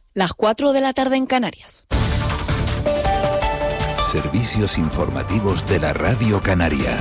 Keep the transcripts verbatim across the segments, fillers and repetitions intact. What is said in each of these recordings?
Las cuatro de la tarde en Canarias. Servicios informativos de la Radio Canaria.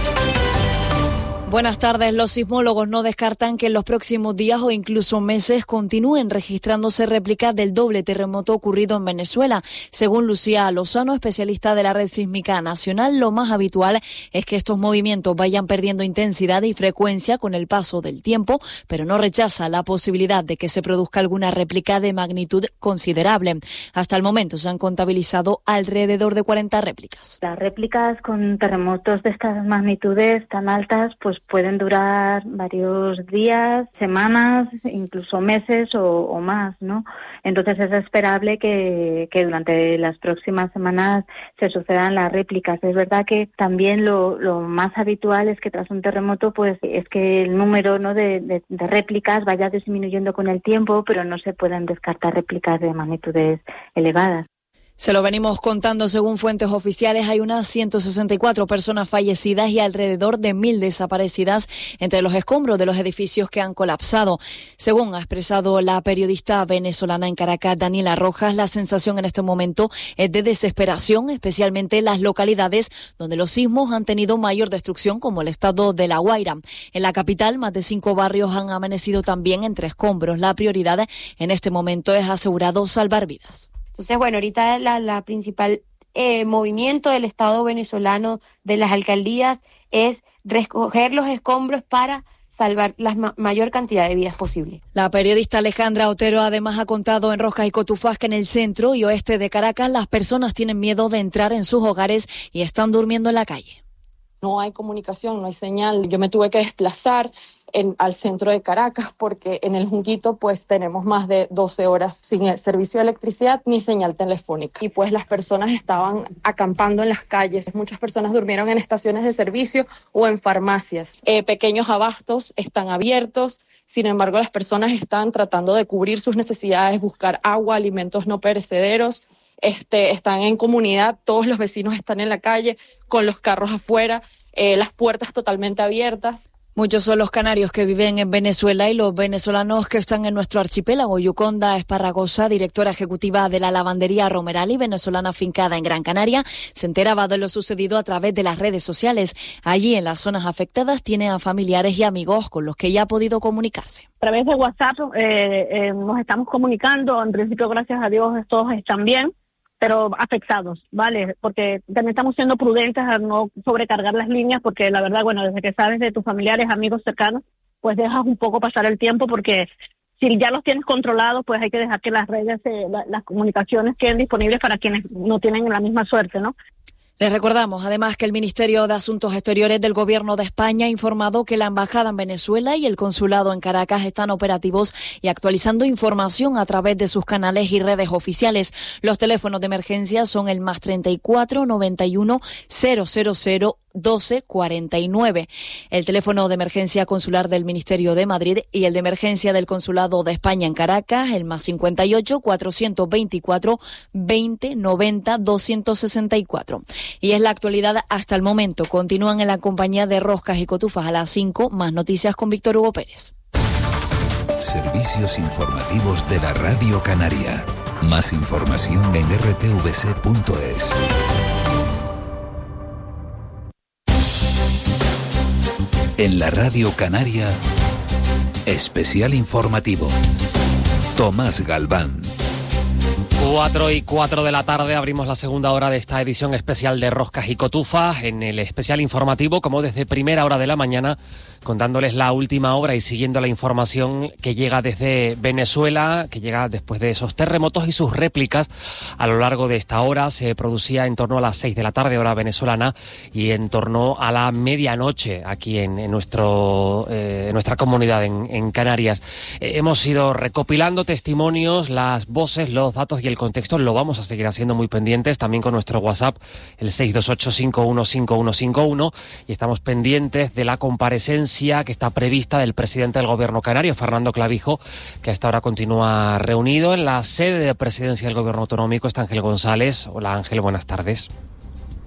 Buenas tardes. Los sismólogos no descartan que en los próximos días o incluso meses continúen registrándose réplicas del doble terremoto ocurrido en Venezuela. Según Lucía Lozano, especialista de la Red Sísmica Nacional, lo más habitual es que estos movimientos vayan perdiendo intensidad y frecuencia con el paso del tiempo, pero no rechaza la posibilidad de que se produzca alguna réplica de magnitud considerable. Hasta el momento se han contabilizado alrededor de cuarenta réplicas. Las réplicas con terremotos de estas magnitudes tan altas, pues pueden durar varios días, semanas, incluso meses o, o más, ¿no? Entonces es esperable que, que durante las próximas semanas se sucedan las réplicas. Es verdad que también lo, lo más habitual es que tras un terremoto, pues es que el número, ¿no?, de, de, de réplicas vaya disminuyendo con el tiempo, pero no se pueden descartar réplicas de magnitudes elevadas. Se lo venimos contando. Según fuentes oficiales, hay unas ciento sesenta y cuatro personas fallecidas y alrededor de mil desaparecidas entre los escombros de los edificios que han colapsado. Según ha expresado la periodista venezolana en Caracas, Daniela Rojas, la sensación en este momento es de desesperación, especialmente en las localidades donde los sismos han tenido mayor destrucción, como el estado de La Guaira. En la capital, más de cinco barrios han amanecido también entre escombros. La prioridad en este momento es asegurado salvar vidas. Entonces, bueno, ahorita la, la principal eh, movimiento del Estado venezolano, de las alcaldías, es recoger los escombros para salvar la ma- mayor cantidad de vidas posible. La periodista Alejandra Otero además ha contado en Roscas y Cotufas que en el centro y oeste de Caracas las personas tienen miedo de entrar en sus hogares y están durmiendo en la calle. No hay comunicación, no hay señal. Yo me tuve que desplazar en, al centro de Caracas porque en el Junquito pues tenemos más de doce horas sin el servicio de electricidad ni señal telefónica. Y pues las personas estaban acampando en las calles. Muchas personas durmieron en estaciones de servicio o en farmacias. Eh, pequeños abastos están abiertos. Sin embargo, las personas están tratando de cubrir sus necesidades, buscar agua, alimentos no perecederos. Este, están en comunidad, todos los vecinos están en la calle con los carros afuera, eh, las puertas totalmente abiertas. Muchos son los canarios que viven en Venezuela y los venezolanos que están en nuestro archipiélago. Yuconda Esparragosa, directora ejecutiva de la lavandería Romerali, venezolana afincada en Gran Canaria, se enteraba de lo sucedido a través de las redes sociales. Allí, en las zonas afectadas, tiene a familiares y amigos con los que ya ha podido comunicarse. A través de WhatsApp eh, eh, nos estamos comunicando. En principio, gracias a Dios, todos están bien, pero afectados, ¿vale? Porque también estamos siendo prudentes a no sobrecargar las líneas, porque la verdad, bueno, desde que sabes de tus familiares, amigos cercanos, pues dejas un poco pasar el tiempo, porque si ya los tienes controlados, pues hay que dejar que las redes, eh, la, las comunicaciones queden disponibles para quienes no tienen la misma suerte, ¿no? Les recordamos además que el Ministerio de Asuntos Exteriores del Gobierno de España ha informado que la Embajada en Venezuela y el Consulado en Caracas están operativos y actualizando información a través de sus canales y redes oficiales. Los teléfonos de emergencia son el más treinta y cuatro, noventa y uno, cero cero cero, doce cuarenta y nueve. El teléfono de emergencia consular del Ministerio de Madrid y el de emergencia del Consulado de España en Caracas, el más cincuenta y ocho, cuatrocientos veinticuatro, veinte, noventa, doscientos sesenta y cuatro. Y es la actualidad hasta el momento. Continúan en la compañía de Roscas y Cotufas a las cinco. Más noticias con Víctor Hugo Pérez. Servicios informativos de la Radio Canaria. Más información en r t v c punto es. En la Radio Canaria, especial informativo. Tomás Galván. Cuatro y cuatro de la tarde abrimos la segunda hora de esta edición especial de Roscas y Cotufas en el especial informativo, como desde primera hora de la mañana, contándoles la última hora y siguiendo la información que llega desde Venezuela, que llega después de esos terremotos y sus réplicas. A lo largo de esta hora se producía en torno a las seis de la tarde, hora venezolana, y en torno a la medianoche aquí en, en, nuestro, eh, en nuestra comunidad en, en Canarias. Eh, hemos ido recopilando testimonios, las voces, los datos y el contexto. Lo vamos a seguir haciendo muy pendientes, también con nuestro WhatsApp, el seis dos ocho, cinco uno cinco uno cinco uno, y estamos pendientes de la comparecencia que está prevista del presidente del Gobierno canario, Fernando Clavijo, que hasta ahora continúa reunido en la sede de presidencia del Gobierno autonómico. Está Ángel González. Hola Ángel, buenas tardes.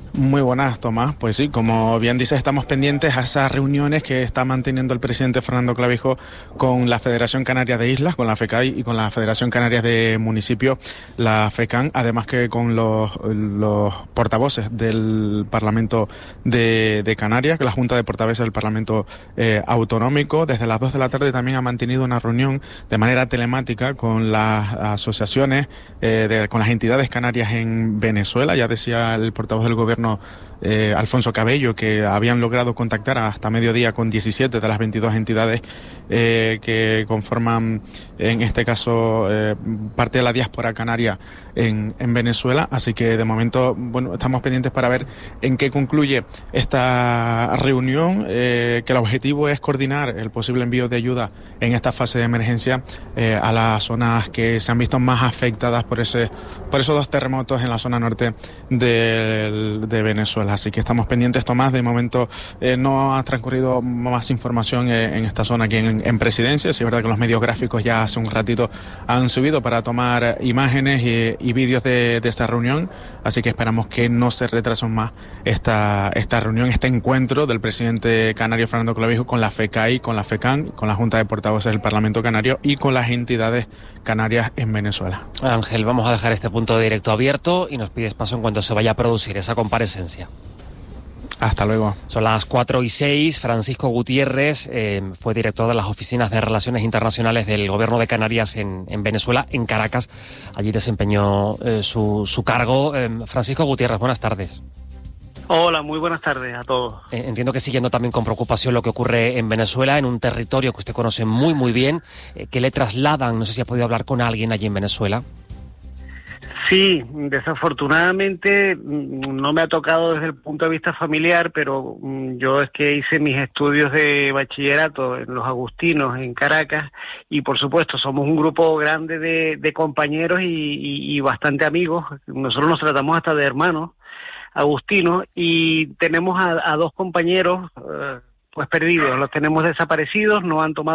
Muy buenas, Tomás. Pues sí, como bien dices, estamos pendientes a esas reuniones que está manteniendo el presidente Fernando Clavijo con la Federación Canaria de Islas, con la FECAI, y con la Federación Canaria de Municipios, la FECAN, además que con los, los portavoces del Parlamento de, de Canarias, que la Junta de Portavoces del Parlamento eh, Autonómico. Desde las dos de la tarde también ha mantenido una reunión de manera telemática con las asociaciones, eh, de, con las entidades canarias en Venezuela. Ya decía el portavoz del Gobierno, Eh, Alfonso Cabello, que habían logrado contactar hasta mediodía con diecisiete de las veintidós entidades eh, que conforman, en este caso, eh, parte de la diáspora canaria en, en Venezuela. Así que de momento, bueno, estamos pendientes para ver en qué concluye esta reunión, eh, que el objetivo es coordinar el posible envío de ayuda en esta fase de emergencia eh, a las zonas que se han visto más afectadas por ese, por esos dos terremotos en la zona norte del de Venezuela. Así que estamos pendientes, Tomás. De momento eh, no ha transcurrido más información eh, en esta zona aquí en, en Presidencia. Sí, es verdad que los medios gráficos ya hace un ratito han subido para tomar imágenes y, y vídeos de, de esta reunión. Así que esperamos que no se retrase más esta, esta reunión, este encuentro del presidente canario Fernando Clavijo con la FECAI, con la FECAN, con la Junta de Portavoces del Parlamento Canario y con las entidades canarias en Venezuela. Ángel, vamos a dejar este punto de directo abierto y nos pides paso en cuanto se vaya a producir esa comparecencia. Hasta luego. Son las cuatro y seis. Francisco Gutiérrez eh, fue director de las oficinas de Relaciones Internacionales del Gobierno de Canarias en, en Venezuela, en Caracas. Allí desempeñó eh, su, su cargo. Eh, Francisco Gutiérrez, buenas tardes. Hola, muy buenas tardes a todos. Eh, entiendo que siguiendo también con preocupación lo que ocurre en Venezuela, en un territorio que usted conoce muy, muy bien. Eh, ¿Qué le trasladan? No sé si ha podido hablar con alguien allí en Venezuela. Sí, desafortunadamente no me ha tocado desde el punto de vista familiar, pero yo es que hice mis estudios de bachillerato en Los Agustinos, en Caracas, y por supuesto somos un grupo grande de, de compañeros y, y, y bastante amigos. Nosotros nos tratamos hasta de hermanos agustinos y tenemos a, a dos compañeros eh, pues perdidos, los tenemos desaparecidos, no han tomado